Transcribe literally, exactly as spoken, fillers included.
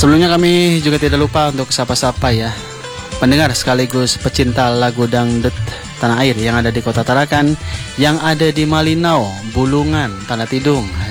Sebelumnya kami juga tidak lupa untuk sapa-sapa ya pendengar sekaligus pecinta lagu dangdut tanah air yang ada di Kota Tarakan, yang ada di Malinau, Bulungan, Tanah Tidung,